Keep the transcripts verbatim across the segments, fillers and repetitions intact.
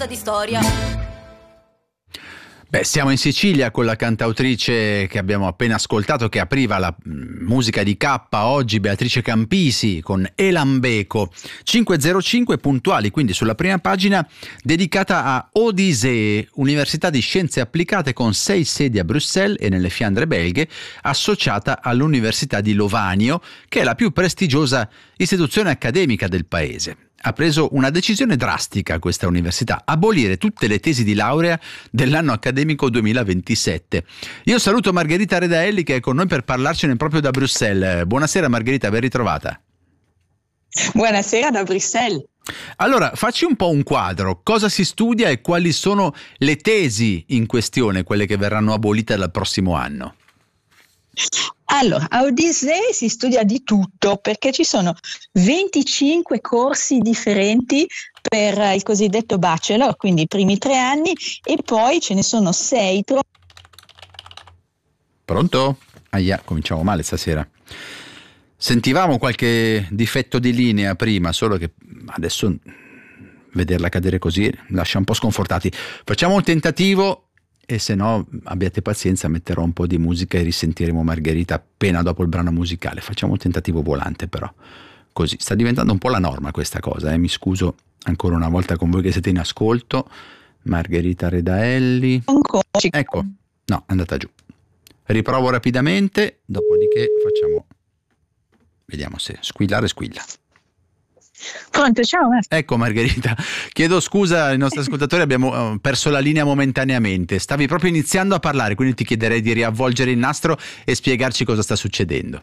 di storia. Beh, siamo in Sicilia con la cantautrice che abbiamo appena ascoltato, che apriva la mm, musica di K, oggi Beatrice Campisi con Elambeco. cinque zero cinque puntuali, quindi sulla prima pagina, dedicata a Odisee, Università di Scienze Applicate con sei sedi a Bruxelles e nelle Fiandre belghe, associata all'Università di Lovanio, che è la più prestigiosa istituzione accademica del paese. Ha preso una decisione drastica questa università: abolire tutte le tesi di laurea dell'anno accademico duemilaventisette. Io saluto Margherita Redaelli, che è con noi per parlarcene proprio da Bruxelles. Buonasera Margherita, ben ritrovata. Buonasera da Bruxelles. Allora, facci un po' un quadro: cosa si studia e quali sono le tesi in questione, quelle che verranno abolite dal prossimo anno? Allora, a Odisee si studia di tutto, perché ci sono venticinque corsi differenti per il cosiddetto bachelor, quindi i primi tre anni, e poi ce ne sono sei. Tro- Pronto? Ahia, cominciamo male stasera. Sentivamo qualche difetto di linea prima, solo che adesso vederla cadere così lascia un po' sconfortati. Facciamo un tentativo. E se no, abbiate pazienza, metterò un po' di musica e risentiremo Margherita appena dopo il brano musicale. Facciamo un tentativo volante, però. Così, sta diventando un po' la norma questa cosa, eh? Mi scuso ancora una volta con voi che siete in ascolto. Margherita Redaelli. Ecco, no, è andata giù. Riprovo rapidamente, dopodiché facciamo... Vediamo se squillare squilla. Pronto, ciao. Ecco Margherita, chiedo scusa ai nostri ascoltatori, abbiamo perso la linea momentaneamente. Stavi proprio iniziando a parlare, quindi ti chiederei di riavvolgere il nastro e spiegarci cosa sta succedendo.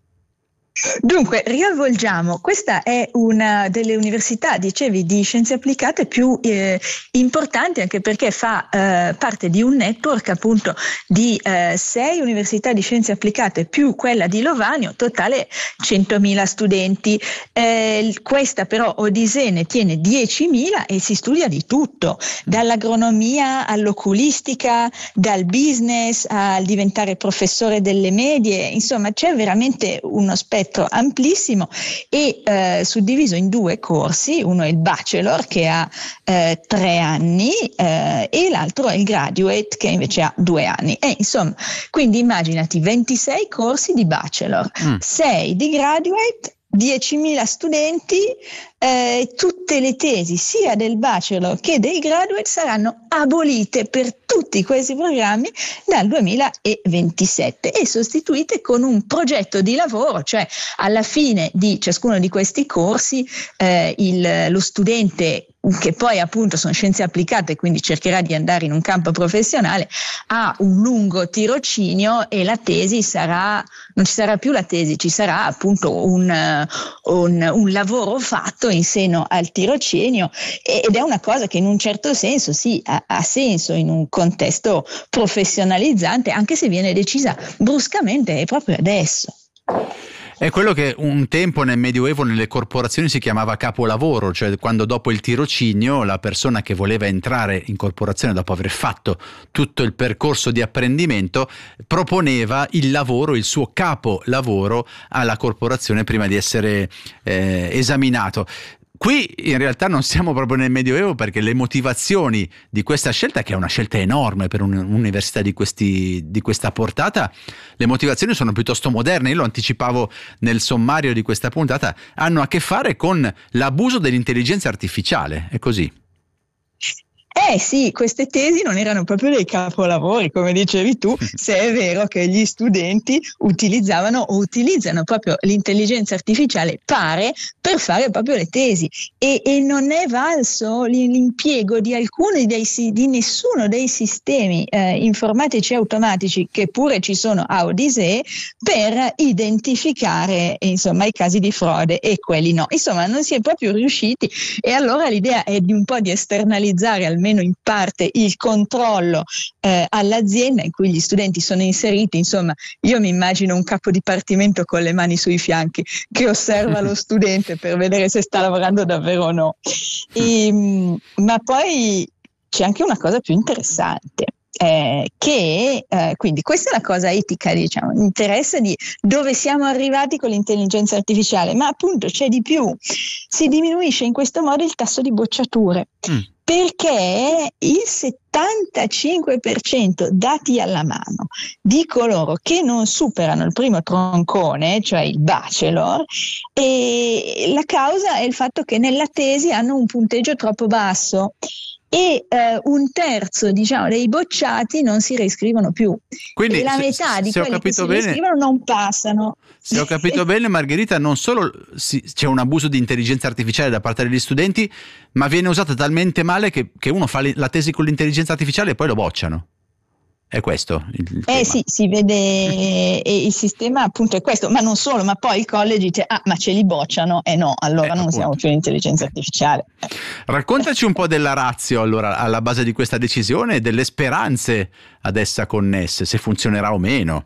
Dunque, riavvolgiamo. Questa è una delle università, dicevi, di scienze applicate più eh, importanti, anche perché fa eh, parte di un network appunto di eh, sei università di scienze applicate più quella di Lovanio, totale centomila studenti. Eh, questa però Odisee ne tiene diecimila e si studia di tutto, dall'agronomia all'oculistica, dal business al diventare professore delle medie, insomma c'è veramente uno spettro amplissimo e eh, suddiviso in due corsi. Uno è il bachelor, che ha eh, tre anni eh, e l'altro è il graduate, che invece ha due anni, e insomma quindi immaginati ventisei corsi di bachelor, mm. sei di graduate, diecimila studenti, eh, tutte le tesi sia del bachelor che dei graduate saranno abolite per tutti questi programmi dal duemilaventisette e sostituite con un progetto di lavoro, cioè alla fine di ciascuno di questi corsi eh, il, lo studente, che poi appunto sono scienze applicate, quindi cercherà di andare in un campo professionale, ha un lungo tirocinio e la tesi sarà, non ci sarà più la tesi, ci sarà appunto un, un, un lavoro fatto in seno al tirocinio, ed è una cosa che in un certo senso sì, ha, ha senso in un contesto professionalizzante, anche se viene decisa bruscamente e proprio adesso. È quello che un tempo nel Medioevo nelle corporazioni si chiamava capolavoro, cioè quando dopo il tirocinio la persona che voleva entrare in corporazione dopo aver fatto tutto il percorso di apprendimento proponeva il lavoro, il suo capolavoro alla corporazione prima di essere eh, esaminato. Qui in realtà non siamo proprio nel Medioevo, perché le motivazioni di questa scelta, che è una scelta enorme per un'università di, questi, di questa portata, le motivazioni sono piuttosto moderne. Io lo anticipavo nel sommario di questa puntata, hanno a che fare con l'abuso dell'intelligenza artificiale, è così? Eh sì, queste tesi non erano proprio dei capolavori, come dicevi tu, se è vero che gli studenti utilizzavano o utilizzano proprio l'intelligenza artificiale, pare, per fare proprio le tesi, e, e non è valso l'impiego di alcuni dei, di nessuno dei sistemi eh, informatici e automatici che pure ci sono a Odisee per identificare insomma i casi di frode e quelli no. Insomma, non si è proprio riusciti, e allora l'idea è di un po' di esternalizzare al almeno in parte il controllo eh, all'azienda in cui gli studenti sono inseriti. Insomma, io mi immagino un capo dipartimento con le mani sui fianchi che osserva lo studente per vedere se sta lavorando davvero o no. E, ma poi c'è anche una cosa più interessante. Eh, che eh, quindi questa è una cosa etica, diciamo, interesse di dove siamo arrivati con l'intelligenza artificiale, ma appunto c'è di più, si diminuisce in questo modo il tasso di bocciature. Mm. Perché il settantacinque per cento dati alla mano di coloro che non superano il primo troncone, cioè il bachelor, e la causa è il fatto che nella tesi hanno un punteggio troppo basso e eh, un terzo, diciamo, dei bocciati non si reiscrivono più. Quindi, e la se, metà di se quelli che si bene, reiscrivono non passano. Se ho capito bene, Margherita, non solo si, c'è un abuso di intelligenza artificiale da parte degli studenti, ma viene usata talmente male che, che uno fa la tesi con l'intelligenza artificiale e poi lo bocciano. È questo il, il Eh tema. sì, si vede, e il sistema appunto è questo, ma non solo, ma poi il college dice, ah, ma ce li bocciano, e eh no, allora eh, non appunto. Siamo più in intelligenza artificiale. Raccontaci un po' della ratio allora alla base di questa decisione e delle speranze ad essa connesse, se funzionerà o meno.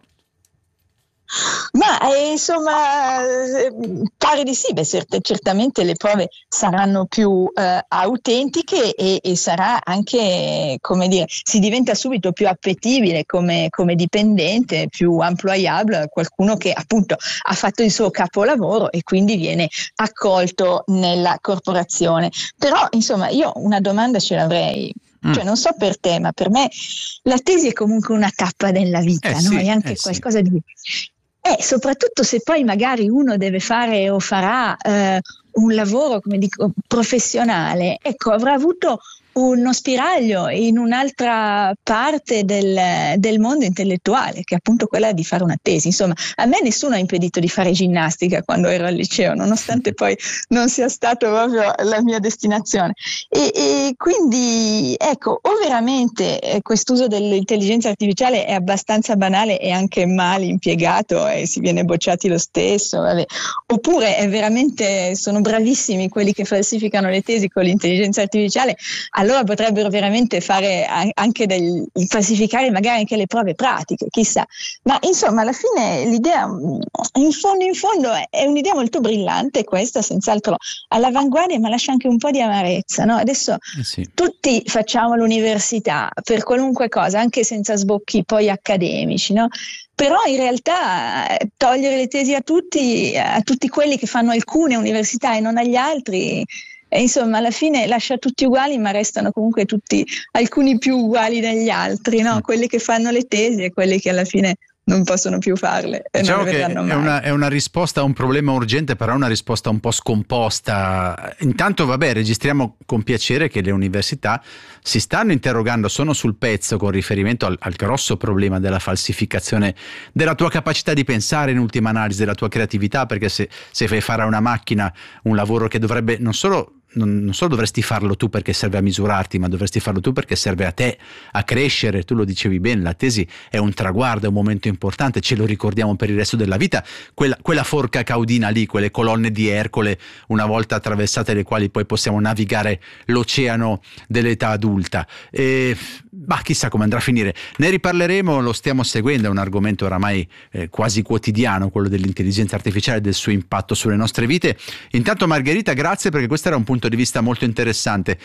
Ma eh, insomma eh, pare di sì, beh, cert- certamente le prove saranno più eh, autentiche e, e sarà anche, come dire, si diventa subito più appetibile come, come dipendente, più employable, qualcuno che appunto ha fatto il suo capolavoro e quindi viene accolto nella corporazione. Però insomma io una domanda ce l'avrei. Cioè, non so per te, ma per me la tesi è comunque una tappa della vita, eh no? sì, È anche eh qualcosa sì. di... Eh, soprattutto se poi magari uno deve fare o farà eh, un lavoro, come dico, professionale, ecco, avrà avuto uno spiraglio in un'altra parte del, del mondo intellettuale, che è appunto quella di fare una tesi. Insomma, a me nessuno ha impedito di fare ginnastica quando ero al liceo, nonostante poi non sia stato proprio la mia destinazione. E, e quindi, ecco, o veramente eh, quest'uso dell'intelligenza artificiale è abbastanza banale e anche male impiegato e si viene bocciati lo stesso, vabbè. Oppure è veramente, sono bravissimi quelli che falsificano le tesi con l'intelligenza artificiale, allora potrebbero veramente fare anche del, falsificare magari anche le prove pratiche, chissà. Ma insomma, alla fine l'idea, in fondo in fondo, è un'idea molto brillante questa, senz'altro all'avanguardia, ma lascia anche un po' di amarezza, no? Adesso eh sì. tutti facciamo l'università per qualunque cosa, anche senza sbocchi poi accademici, no? Però in realtà togliere le tesi a tutti, a tutti quelli che fanno alcune università e non agli altri, e insomma alla fine lascia tutti uguali, ma restano comunque tutti alcuni più uguali degli altri, no? Quelli che fanno le tesi e quelli che alla fine non possono più farle e diciamo non le vedranno che mai. È una, è una risposta a un problema urgente, però è una risposta un po' scomposta. Intanto vabbè, registriamo con piacere che le università si stanno interrogando, sono sul pezzo con riferimento al, al grosso problema della falsificazione della tua capacità di pensare, in ultima analisi della tua creatività, perché se, se fai fare a una macchina un lavoro che dovrebbe non solo non solo dovresti farlo tu perché serve a misurarti, ma dovresti farlo tu perché serve a te a crescere. Tu lo dicevi bene, la tesi è un traguardo, è un momento importante, ce lo ricordiamo per il resto della vita, quella, quella forca caudina lì, quelle colonne di Ercole una volta attraversate, le quali poi possiamo navigare l'oceano dell'età adulta. E bah, chissà come andrà a finire, ne riparleremo, lo stiamo seguendo, è un argomento oramai eh, quasi quotidiano, quello dell'intelligenza artificiale e del suo impatto sulle nostre vite. Intanto Margherita, grazie, perché questo era un punto di vista molto interessante,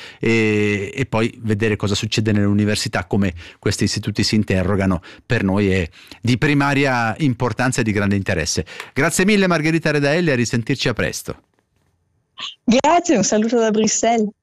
e, e poi vedere cosa succede nelle università, come questi istituti si interrogano, per noi è di primaria importanza e di grande interesse. Grazie mille Margherita Redaelli, a risentirci a presto. Grazie, un saluto da Bruxelles.